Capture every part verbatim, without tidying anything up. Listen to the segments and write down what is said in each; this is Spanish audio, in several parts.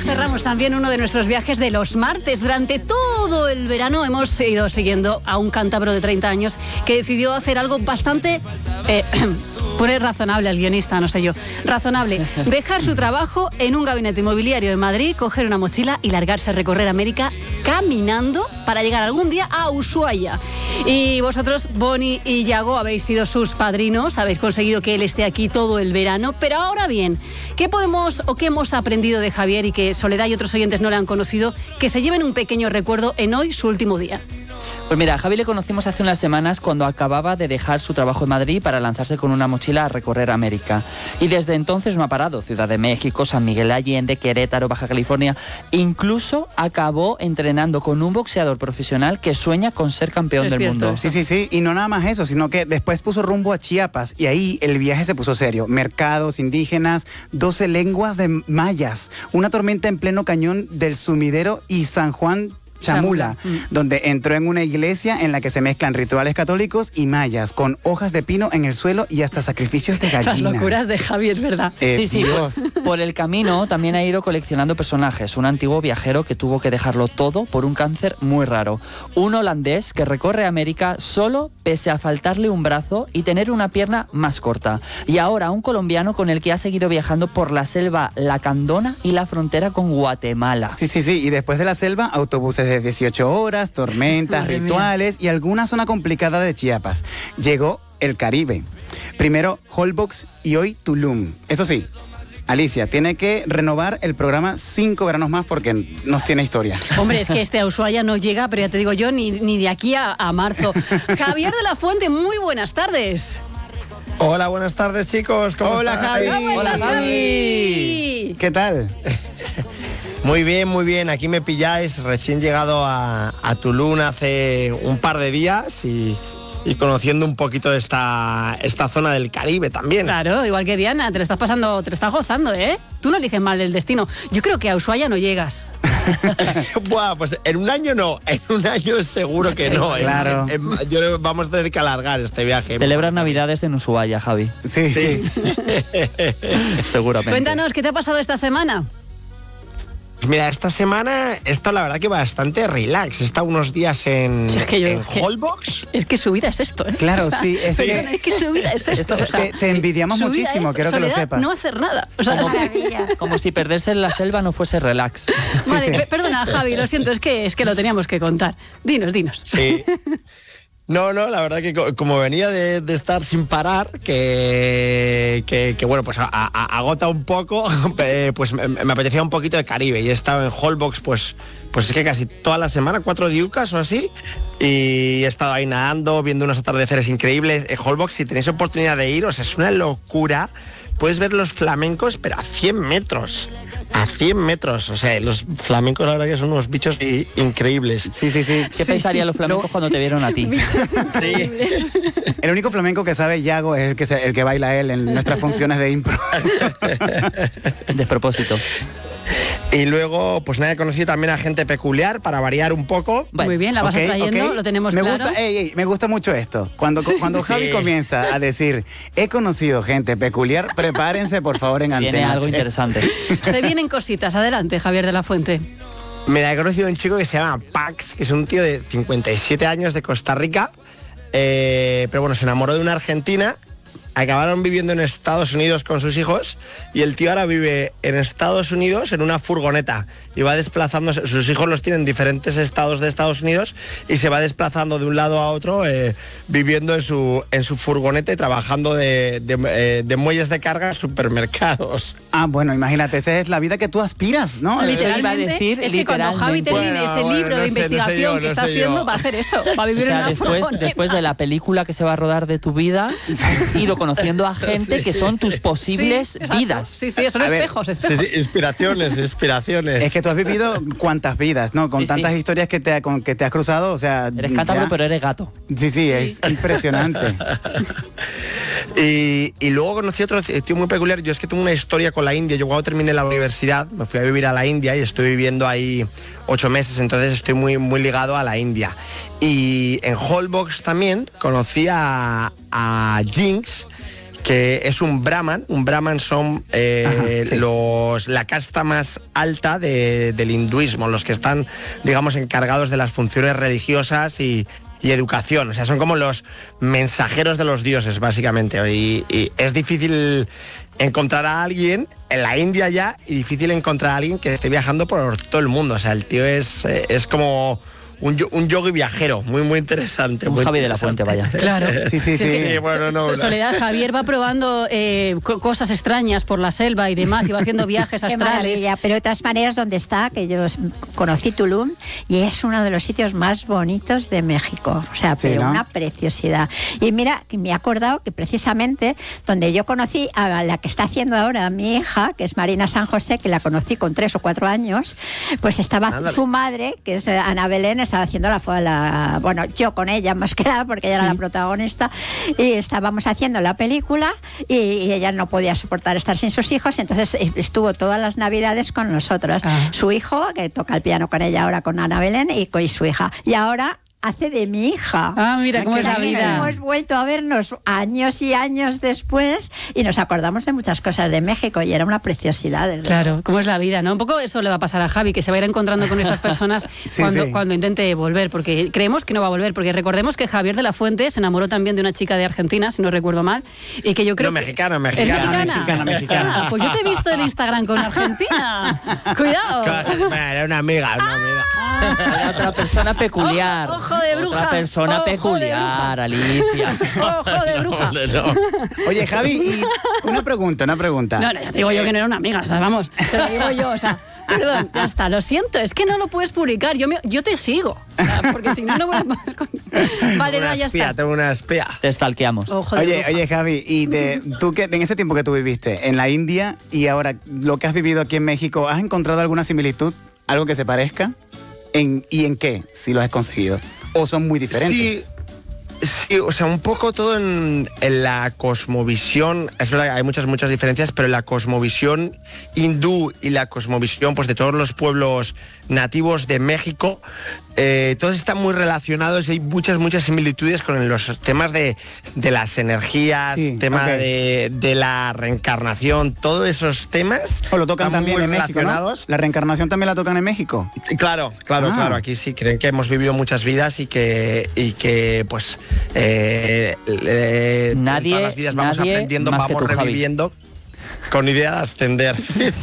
cerramos también uno de nuestros viajes de los martes. Durante todo el verano hemos ido siguiendo a un cántabro de treinta años que decidió hacer algo bastante... Eh, Pone razonable al guionista, no sé yo. Razonable. Dejar su trabajo en un gabinete inmobiliario en Madrid, coger una mochila y largarse a recorrer América caminando para llegar algún día a Ushuaia. Y vosotros, Boni y Yago, habéis sido sus padrinos, habéis conseguido que él esté aquí todo el verano. Pero ahora bien, ¿qué podemos o qué hemos aprendido de Javier y que Soledad y otros oyentes no le han conocido, que se lleven un pequeño recuerdo en hoy, su último día? Pues mira, a Javi le conocimos hace unas semanas cuando acababa de dejar su trabajo en Madrid para lanzarse con una mochila a recorrer América. Y desde entonces no ha parado. Ciudad de México, San Miguel Allende, Querétaro, Baja California. Incluso acabó entrenando con un boxeador profesional que sueña con ser campeón Es del cierto. mundo. Sí, sí, sí. Y no nada más eso, sino que después puso rumbo a Chiapas y ahí el viaje se puso serio. Mercados indígenas, doce lenguas de mayas, una tormenta en pleno cañón del Sumidero y San Juan Chamula, Chamula. Mm. donde entró en una iglesia en la que se mezclan rituales católicos y mayas, con hojas de pino en el suelo y hasta sacrificios de gallinas. Las locuras de Javi, es verdad. Eh, Sí, sí, Dios. pues, por el camino también ha ido coleccionando personajes. Un antiguo viajero que tuvo que dejarlo todo por un cáncer muy raro. Un holandés que recorre América solo pese a faltarle un brazo y tener una pierna más corta. Y ahora un colombiano con el que ha seguido viajando por la selva Lacandona y la frontera con Guatemala. Sí, sí, sí. Y después de la selva, autobuses de dieciocho horas, tormentas, Madre rituales y alguna zona complicada de Chiapas. Llegó el Caribe. Primero Holbox y hoy Tulum. Eso sí, Alicia tiene que renovar el programa cinco veranos más porque nos tiene historia. Hombre, es que este a Ushuaia no llega, pero ya te digo yo, ni, ni de aquí a, a marzo. Javier de la Fuente, muy buenas tardes. Hola, buenas tardes, chicos. ¿Cómo Hola, estáis? Javi. ¿Cómo Hola, estás, Javi. ¿Qué tal? Muy bien, muy bien. Aquí me pilláis, recién llegado a, a Tulum hace un par de días y, y conociendo un poquito esta, esta zona del Caribe también. Claro, igual que Diana, te lo estás pasando, te lo estás gozando, ¿eh? Tú no eliges mal el destino. Yo creo que a Ushuaia no llegas. Buah, pues en un año no, en un año seguro que no. En- Claro. en- en- yo vamos a tener que alargar este viaje. Celebran Navidades en Ushuaia, Javi. Sí, sí. Seguramente. Cuéntanos, ¿qué te ha pasado esta semana? Pues mira, esta semana he estado la verdad que bastante relax. He estado unos días en, Si es que yo- en es que- Holbox. Es que su vida es esto, ¿eh? Claro, O sea, sí, es perdona, que- es que su vida es esto. Es o sea, que te envidiamos su vida muchísimo, es quiero que lo soledad, sepas. no hacer nada. O sea, Como- sí. Como si perderse en la selva no fuese relax. Vale, sí. pe- perdona, Javi, lo siento, es que, es que lo teníamos que contar. Dinos, dinos. Sí. No, no, la verdad que co- como venía de, de estar sin parar, que, que, que, bueno, pues a- a- agota un poco, eh, pues me, me apetecía un poquito de Caribe y he estado en Holbox, pues, pues es que casi toda la semana, cuatro diucas o así, y he estado ahí nadando, viendo unos atardeceres increíbles. En Holbox, si tenéis oportunidad de ir, o sea, es una locura. Puedes ver los flamencos, pero a cien metros. A cien metros. O sea, los flamencos, la verdad que son unos bichos i- increíbles. Sí, sí, sí. ¿Qué pensarían los flamencos Lo- cuando te vieron a ti? Sí. El único flamenco que sabe Yago es el que, se- el que baila él en nuestras funciones de impro. Despropósito. Y luego, pues nada, he conocido también a gente peculiar para variar un poco. Bueno, Muy bien, la vas Ok, trayendo, ok. lo tenemos me claro. Gusta, ey, ey, me gusta mucho esto. Cuando, cuando Javi Sí. comienza a decir, he conocido gente peculiar, prepárense por favor en Viene antena. algo interesante. Se vienen cositas. Adelante, Javier de la Fuente. Mira, he conocido a un chico que se llama Pax, que es un tío de cincuenta y siete años de Costa Rica, eh, pero bueno, se enamoró de una argentina, acabaron viviendo en Estados Unidos con sus hijos y el tío ahora vive en Estados Unidos en una furgoneta y va desplazándose, sus hijos los tienen en diferentes estados de Estados Unidos y se va desplazando de un lado a otro eh, viviendo en su, en su furgoneta y trabajando de, de, eh, de muelles de carga en supermercados. Ah, bueno, imagínate, esa es la vida que tú aspiras, ¿no? Literal. Literalmente, iba a decir, es que cuando Javi literalmente. termine Bueno, ese bueno, libro no de sé, no sé investigación yo, que no está sé haciendo, yo. va a hacer eso, va a vivir O sea, en una después, furgoneta. después de la película que se va a rodar de tu vida, has ido conociendo a gente que son tus posibles Sí, exacto. vidas. Sí, sí, son A ver, espejos, Sí, espejos. sí, inspiraciones, inspiraciones. Es que tú has vivido cuántas vidas, ¿no? Con Sí, tantas sí. historias que te, ha- con que te has cruzado, o sea... Eres cántabro, ya- pero eres gato. Sí, sí, es impresionante. Y, y luego conocí otro tío muy peculiar. Yo es que tengo una historia con la India. Yo cuando terminé la universidad me fui a vivir a la India y estoy viviendo ahí ocho meses, entonces estoy muy, muy ligado a la India. Y en Holbox también conocí a, a Jinx, que que es un brahman. Un brahman son eh, Ajá, sí. los la casta más alta de, del hinduismo, los que están, digamos, encargados de las funciones religiosas y, y educación. O sea, son como los mensajeros de los dioses, básicamente. Y, y es difícil encontrar a alguien en la India ya, y difícil encontrar a alguien que esté viajando por todo el mundo. O sea, el tío es, es como un, un yogi viajero, muy, muy interesante. Un muy Javi de la interesante. Fuente, vaya. Claro. Sí, sí, sí. Sí, bueno, no, So- no. Soledad, Javier va probando eh, co- cosas extrañas por la selva y demás, y va haciendo viajes Qué astrales. maravilla, pero de todas maneras, donde está, que yo conocí Tulum y es uno de los sitios más bonitos de México, o sea, Sí, pero ¿no? una preciosidad. Y mira, que me he acordado que precisamente donde yo conocí a la que está haciendo ahora mi hija, que es Marina San José, que la conocí con tres o cuatro años, pues estaba Ándale. su madre, que es Ana Belén, estaba haciendo la, la bueno, yo con ella más que nada, porque ella era la protagonista, y estábamos haciendo la película y, y ella no podía soportar estar sin sus hijos, entonces estuvo todas las navidades con nosotras. Ah. Su hijo, que toca el piano con ella ahora con Ana Belén, y con su hija. Y ahora hace de mi hija. Ah, mira Ah, cómo qué es la También vida. hemos vuelto a vernos años y años después y nos acordamos de muchas cosas de México y era una preciosidad. desde Claro, cómo es la vida, ¿no? Un poco eso le va a pasar a Javi, que se va a ir encontrando con estas personas Sí, cuando, sí. cuando intente volver, porque creemos que no va a volver, porque recordemos que Javier de la Fuente se enamoró también de una chica de Argentina, si no recuerdo mal, y que yo creo No, que- mexicana, ¿Es mexicana. mexicana? Mexicana, mexicana. Ah, pues yo te he visto en Instagram con Argentina. Cuidado. Bueno, era una amiga, una amiga. Era otra persona peculiar. Ojo- ojo de bruja. Otra persona Ojo de peculiar, Alicia. Ojo de bruja. No. Oye, Javi, y una pregunta, una pregunta. No, no, ya te digo yo que no era una amiga, o sea, vamos, te lo digo yo, o sea, perdón, ya está, lo siento, es que no lo puedes publicar, yo, me, yo te sigo, o sea, porque si no, no voy a poder... con- Vale, Tengo no, una ya espía, está. tengo una espía. Te stalkeamos. Ojo de Oye, bruja. oye, Javi, y de, tú que en ese tiempo que tú viviste en la India y ahora lo que has vivido aquí en México, ¿has encontrado alguna similitud? ¿Algo que se parezca? ¿En, ¿Y en qué? Si lo has conseguido. ¿O son muy diferentes? Sí, sí, o sea, un poco todo en, en la cosmovisión. Es verdad que hay muchas, muchas diferencias, pero en la cosmovisión hindú y la cosmovisión, pues, de todos los pueblos nativos de México, eh, todos están muy relacionados y hay muchas, muchas similitudes con los temas de, de las energías, Sí, tema ok. de, de la reencarnación, todos esos temas ¿O lo tocan están también muy en México, no? relacionados. ¿La reencarnación también la tocan en México? Claro, claro, Ah. claro. Aquí sí creen que hemos vivido muchas vidas y que, y que pues, eh, eh, en Nadie- todas las vidas vamos nadie aprendiendo, más que vamos tú, Javi. reviviendo con idea de ascender.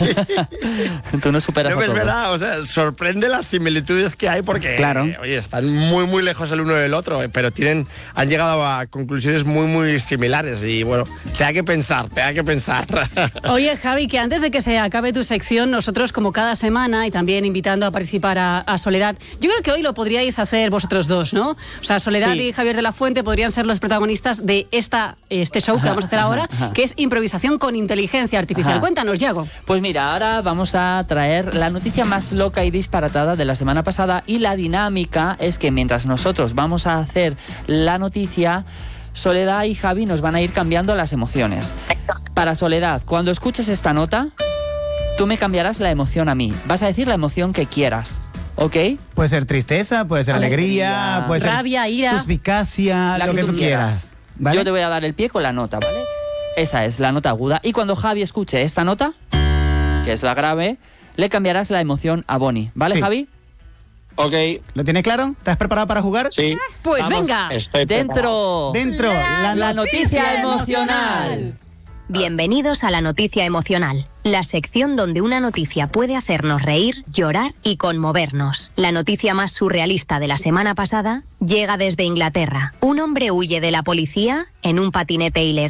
Tú no superas No, a es todos. verdad, o sea, sorprende las similitudes que hay porque, Claro. eh, oye, están muy, muy lejos el uno del otro, eh, pero tienen, han llegado a conclusiones muy, muy similares y bueno, te da que pensar, te da que pensar. Oye, Javi, que antes de que se acabe tu sección, nosotros como cada semana y también invitando a participar a, a Soledad, yo creo que hoy lo podríais hacer vosotros dos, ¿no? O sea, Soledad Sí. y Javier de la Fuente podrían ser los protagonistas de esta, este show que vamos a hacer ahora, que es improvisación con inteligencia artificial. Ajá. Cuéntanos, Yago. Pues mira, ahora vamos a traer la noticia más loca y disparatada de la semana pasada y la dinámica es que mientras nosotros vamos a hacer la noticia, Soledad y Javi nos van a ir cambiando las emociones. Para Soledad, cuando escuches esta nota, tú me cambiarás la emoción a mí. Vas a decir la emoción que quieras, ¿ok? Puede ser tristeza, puede ser alegría, Alegría, puede ser rabia, ira. suspicacia, La lo que, tú quieras. ¿vale? Yo te voy a dar el pie con la nota, ¿vale? Esa es la nota aguda. Y cuando Javi escuche esta nota, que es la grave, le cambiarás la emoción a Bonnie. ¿Vale, Sí. Javi? Ok, ¿Lo tienes claro? ¿Estás preparado para jugar? sí. Pues Vamos. venga. Estoy Dentro. Dentro, la, La noticia, noticia emocional. emocional. Bienvenidos a la noticia emocional, la sección donde una noticia puede hacernos reír, llorar y conmovernos. La noticia más surrealista de la semana pasada llega desde Inglaterra. Un hombre huye de la policía en un patinete ilegal.